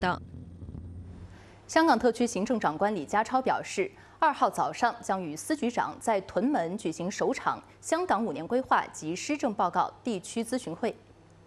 道。 香港特区行政长官李家超表示，2号早上将与司局长在屯门举行首场香港5年规划及施政报告地区咨询会。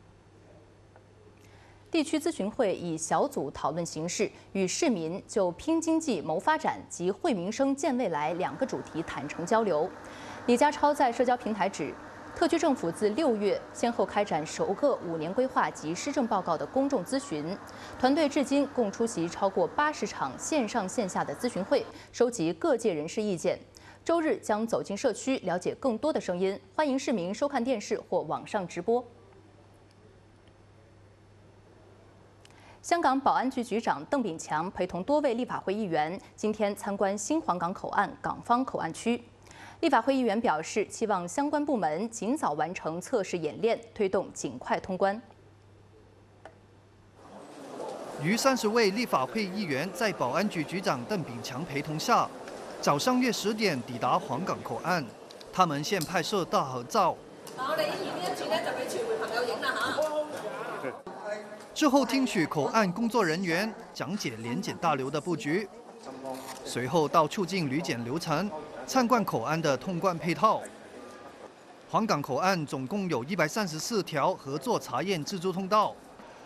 地区咨询会以小组讨论形式，与市民就拼经济、谋发展及惠民生、建未来2个主题坦诚交流。李家超在社交平台指，特区政府自6月先后开展首个5年规划及施政报告的公众咨询，团队至今共出席超过80场线上线下的咨询会，收集各界人士意见。周日将走进社区，了解更多的声音。欢迎市民收看电视或网上直播。香港保安局局长邓炳强陪同多位立法会议员今天参观新皇岗口岸港方口岸区。立法会议员表示，期望相关部门尽早完成测试演练，推动尽快通关。 逾30位立法会议员在保安局局长邓炳强陪同下，早上约10點抵達皇港口岸。他們現拍攝大合照。 我哋影呢一轉咧，就俾傳媒朋友影啦嚇。 之後聽取口岸工作人員講解聯檢大樓的佈局，隨後到促進旅檢流程。參觀口岸的通關配套。皇港口岸總共有134條合作查驗自助通道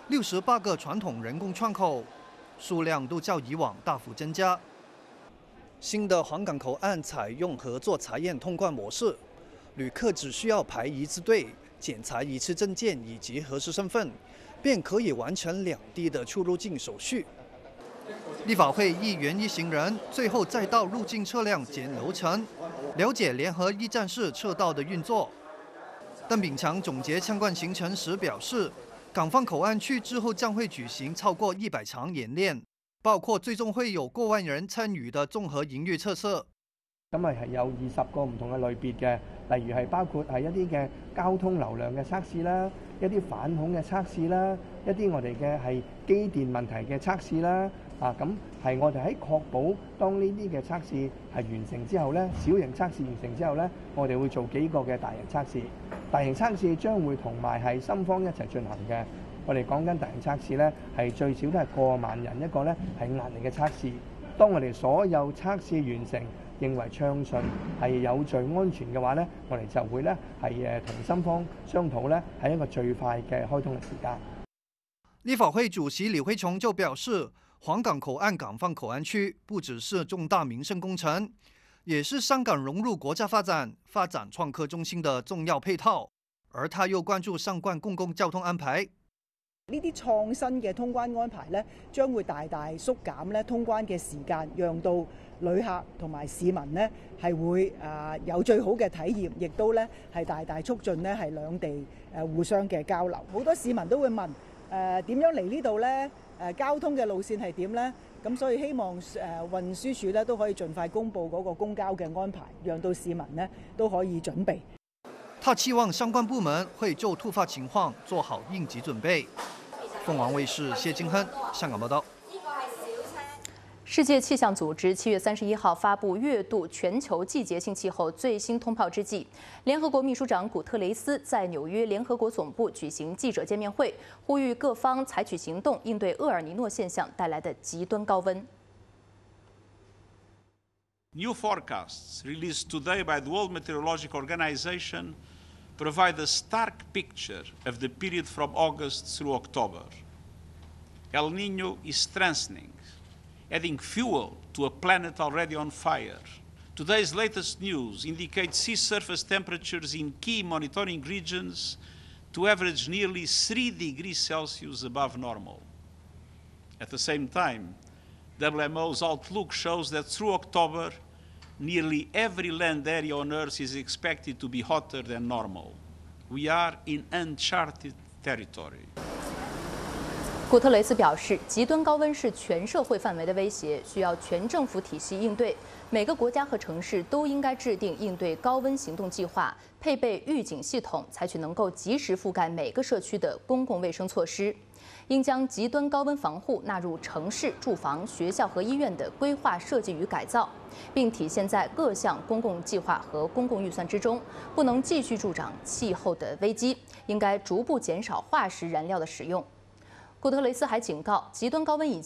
，68個傳統人工窗口，數量都較以往大幅增加。新的皇港口岸採用合作查驗通關模式，旅客只需要排一次隊，檢查一次證件以及核實身份，便可以完成兩地的出入境手續。立法會議員一行人最後再到入境車輛檢流程，了解聯合一站式車道的運作。鄧炳強總結參觀行程時表示，港方口岸區之後將會舉行超過100場演練，包括最終會有過萬人參與的綜合營運測試。 咁係有20個唔同嘅類別嘅，例如係包括係一啲嘅交通流量嘅測試啦，一啲反恐嘅測試啦，一啲我哋嘅係機電問題嘅測試啦。咁係我哋喺確保當呢啲嘅測試係完成之後咧，小型測試完成之後咧，我哋會做幾個嘅大型測試。大型測試將會同埋係深方一齊進行嘅。我哋講緊大型測試咧，係最少都係過萬人一個咧係壓力嘅測試。當我哋所有測試完成，認為暢順係有序安全嘅話咧，我哋就會咧係同深方商討咧係一個最快嘅開通嘅時間。 立法會主席李慧瓊就表示，皇港口岸港方口岸區不只是重大民生工程，也是香港融入國家發展創科中心的重要配套。而他又關注相關公共交通安排。 呢啲創新嘅通關安排咧，將會大大縮減咧通關嘅時間，讓到旅客同埋市民咧係會有最好嘅體驗，亦都咧係大大促進咧係兩地互相嘅交流。好多市民都會問點樣嚟呢度咧？交通嘅路線係點咧？咁所以希望運輸署咧都可以盡快公布嗰個公交嘅安排，讓到市民咧都可以準備。 他期望相關部門會就突發情況做好應急準備。鳳凰衛視謝金亨香港報道。 世界氣象組織7月31號發布月度全球季節性氣候最新通報之際，聯合國秘書長古特雷斯在紐約聯合國總部舉行記者見面會，呼籲各方採取行動應對厄爾尼諾現象帶來的極端高溫。 New forecasts released today by the World Meteorological Organization provide a stark picture of the period from August through October. El Niño is strengthening, adding fuel to a planet already on fire. Today's latest news indicates sea surface temperatures in key monitoring regions to average nearly 3 degrees Celsius above normal. At the same time, WMO's outlook shows that through October, nearly every land area on Earth is expected to be hotter than normal. We are in uncharted territory. 古特雷斯表示，极端高温是全社会范围的威胁，需要全政府体系应对。每个国家和城市都应该制定应对高温行动计划，配备预警系统，采取能够及时覆盖每个社区的公共卫生措施。应将极端高温防护纳入城市、住房、学校和医院的规划设计与改造，并体现在各项公共计划和公共预算之中。不能继续助长气候的危机，应该逐步减少化石燃料的使用。古特雷斯还警告，极端高温已经